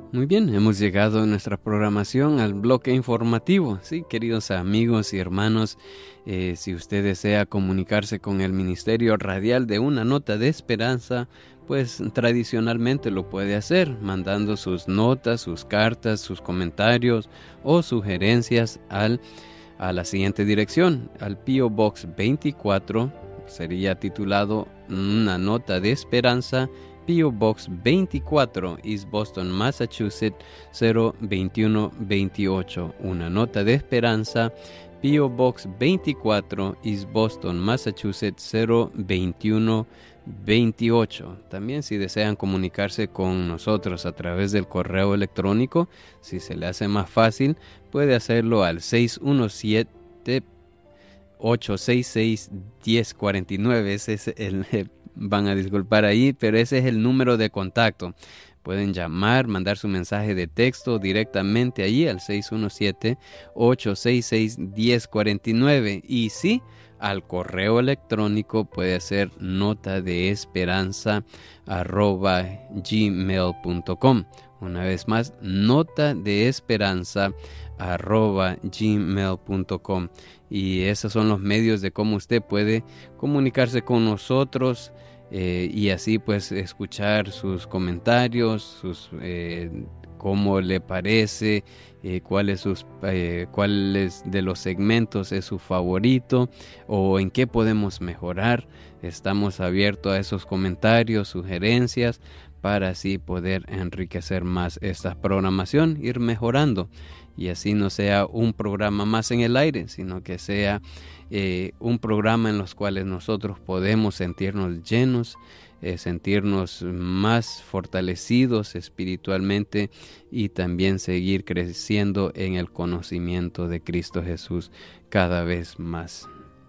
Muy bien, hemos llegado en nuestra programación al bloque informativo. Sí, queridos amigos y hermanos, si usted desea comunicarse con el Ministerio Radial de Una Nota de Esperanza, pues tradicionalmente lo puede hacer, mandando sus notas, sus cartas, sus comentarios o sugerencias a la siguiente dirección, al P.O. Box 24, sería titulado Una Nota de Esperanza, P.O. Box 24, East Boston, Massachusetts 02128. Una Nota de Esperanza, P.O. Box 24, East Boston, Massachusetts 02128. También si desean comunicarse con nosotros a través del correo electrónico, si se le hace más fácil, puede hacerlo al 617-866-1049. Ese es van a disculpar ahí, pero ese es el número de contacto. Pueden llamar, mandar su mensaje de texto directamente ahí al 617-866-1049. Y sí, al correo electrónico puede hacer notadeesperanza@gmail.com. Una vez más, notadeesperanza@gmail.com. Y esos son los medios de cómo usted puede comunicarse con nosotros y así pues escuchar sus comentarios, cómo le parece, cuáles de los segmentos es su favorito o en qué podemos mejorar. Estamos abiertos a esos comentarios, sugerencias, para así poder enriquecer más esta programación, ir mejorando y así no sea un programa más en el aire, sino que sea un programa en los cuales nosotros podemos sentirnos llenos, sentirnos más fortalecidos espiritualmente y también seguir creciendo en el conocimiento de Cristo Jesús cada vez más.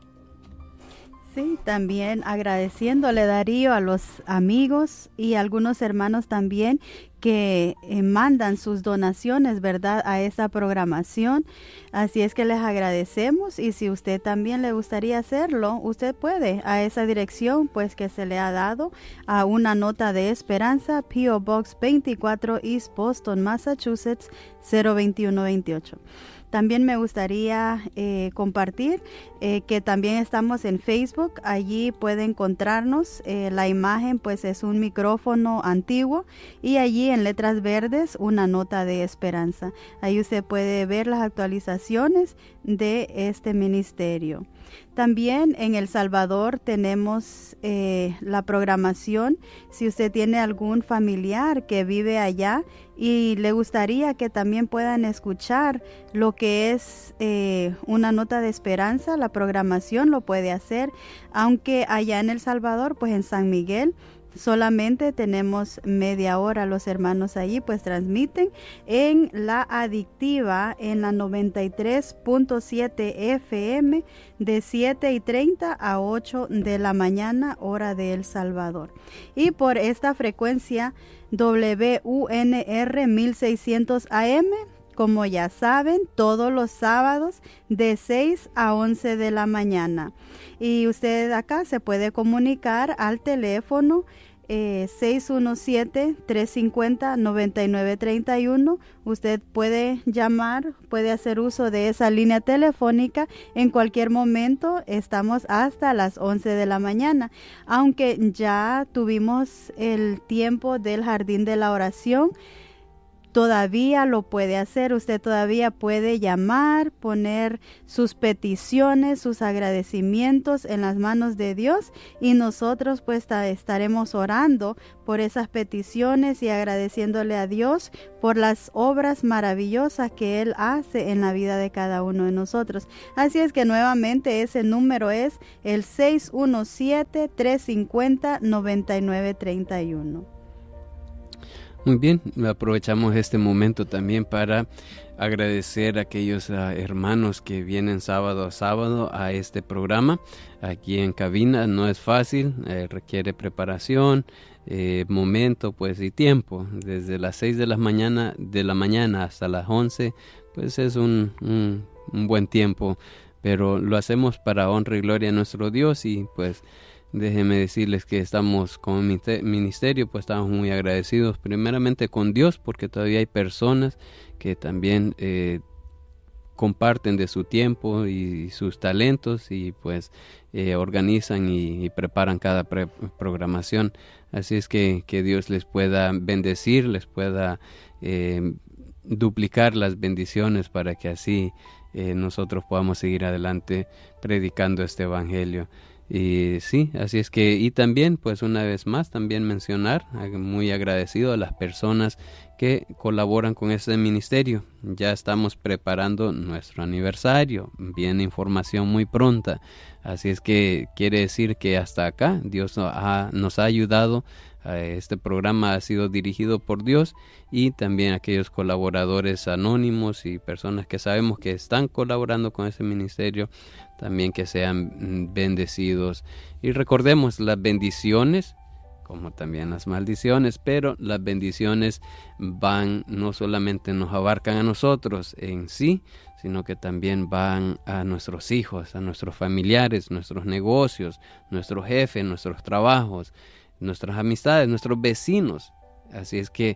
Sí, también agradeciéndole, Darío, a los amigos y algunos hermanos también que mandan sus donaciones, ¿verdad?, a esa programación. Así es que les agradecemos y si usted también le gustaría hacerlo, usted puede a esa dirección pues que se le ha dado, a Una Nota de Esperanza, P.O. Box 24, East Boston, Massachusetts 02128. También me gustaría compartir que también estamos en Facebook. Allí puede encontrarnos. La imagen pues es un micrófono antiguo y allí en letras verdes Una Nota de Esperanza. Ahí usted puede ver las actualizaciones de este ministerio. También en El Salvador tenemos la programación. Si usted tiene algún familiar que vive allá y le gustaría que también puedan escuchar lo que es Una Nota de Esperanza, la programación lo puede hacer, aunque allá en El Salvador, pues en San Miguel, solamente tenemos media hora. Los hermanos allí pues transmiten en la Adictiva en la 93.7 FM de 7:30 a 8 de la mañana, hora de El Salvador. Y por esta frecuencia WUNR 1600 AM, como ya saben, todos los sábados de 6 a 11 de la mañana. Y usted acá se puede comunicar al teléfono 617-350-9931. Usted puede llamar, puede hacer uso de esa línea telefónica en cualquier momento. Estamos hasta las 11 de la mañana. Aunque ya tuvimos el tiempo del Jardín de la Oración, todavía lo puede hacer. Usted todavía puede llamar, poner sus peticiones, sus agradecimientos en las manos de Dios y nosotros pues estaremos orando por esas peticiones y agradeciéndole a Dios por las obras maravillosas que Él hace en la vida de cada uno de nosotros. Así es que nuevamente ese número es el 617-350-9931. Muy bien, aprovechamos este momento también para agradecer a aquellos hermanos que vienen sábado a sábado a este programa. Aquí en cabina no es fácil, requiere preparación, momento pues y tiempo. Desde las 6 de la mañana hasta las 11, pues es un buen tiempo, pero lo hacemos para honra y gloria a nuestro Dios y pues Déjenme decirles que estamos con el ministerio, pues estamos muy agradecidos primeramente con Dios, porque todavía hay personas que también comparten de su tiempo y sus talentos y pues organizan y preparan cada programación. Así es que Dios les pueda bendecir, les pueda duplicar las bendiciones para que así nosotros podamos seguir adelante predicando este evangelio. Y sí, así es que, y también pues una vez más también mencionar, muy agradecido a las personas que colaboran con este ministerio. Ya estamos preparando nuestro aniversario, viene información muy pronta, así es que quiere decir que hasta acá Dios nos ha ayudado. Este programa ha sido dirigido por Dios, y también aquellos colaboradores anónimos y personas que sabemos que están colaborando con ese ministerio, también que sean bendecidos. Y recordemos, las bendiciones, como también las maldiciones, pero las bendiciones van, no solamente nos abarcan a nosotros en sí, sino que también van a nuestros hijos, a nuestros familiares, nuestros negocios, nuestros jefes, nuestros trabajos, nuestras amistades, nuestros vecinos. Así es que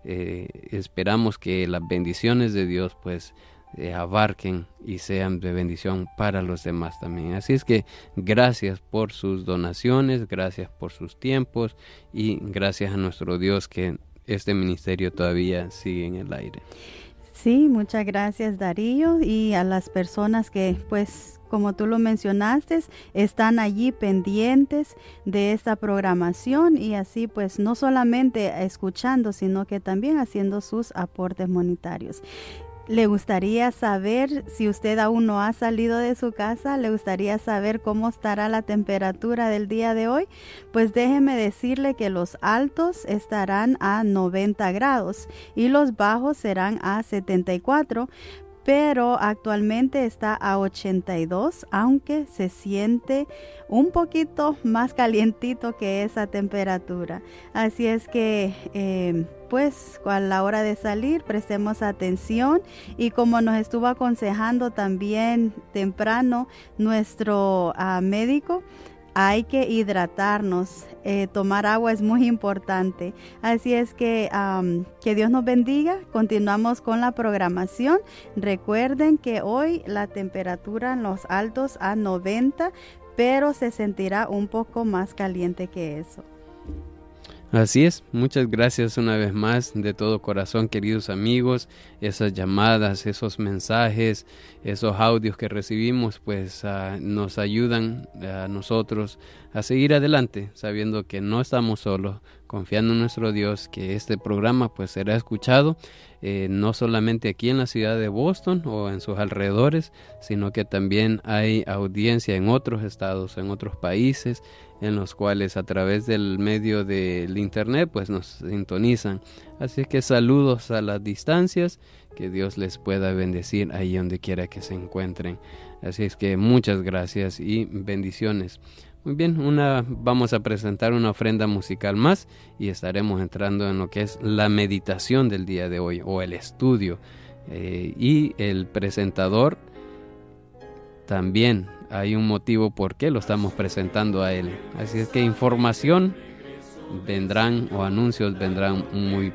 esperamos que las bendiciones de Dios pues abarquen y sean de bendición para los demás también. Así es que gracias por sus donaciones, gracias por sus tiempos, y gracias a nuestro Dios que este ministerio todavía sigue en el aire. Sí, muchas gracias, Darío, y a las personas que pues, como tú lo mencionaste, están allí pendientes de esta programación, y así pues no solamente escuchando, sino que también haciendo sus aportes monetarios. ¿Le gustaría saber, si usted aún no ha salido de su casa, le gustaría saber cómo estará la temperatura del día de hoy? Pues déjeme decirle que los altos estarán a 90 grados y los bajos serán a 74, pero actualmente está a 82, aunque se siente un poquito más calientito que esa temperatura. Así es que pues a la hora de salir prestemos atención, y como nos estuvo aconsejando también temprano nuestro médico, hay que hidratarnos, tomar agua es muy importante. Así es que Dios nos bendiga. Continuamos con la programación. Recuerden que hoy la temperatura en los altos a 90, pero se sentirá un poco más caliente que eso. Así es, muchas gracias una vez más de todo corazón, queridos amigos. Esas llamadas, esos mensajes, esos audios que recibimos, pues nos ayudan a nosotros a seguir adelante, sabiendo que no estamos solos, confiando en nuestro Dios, que este programa pues será escuchado, no solamente aquí en la ciudad de Boston o en sus alrededores, sino que también hay audiencia en otros estados, en otros países, en los cuales a través del medio del internet pues nos sintonizan. Así que saludos a las distancias, que Dios les pueda bendecir ahí donde quiera que se encuentren. Así es que muchas gracias y bendiciones. Muy bien, vamos a presentar una ofrenda musical más y estaremos entrando en lo que es la meditación del día de hoy, o el estudio, y el presentador también hay un motivo por qué lo estamos presentando a él. Así es que información vendrán, o anuncios vendrán muy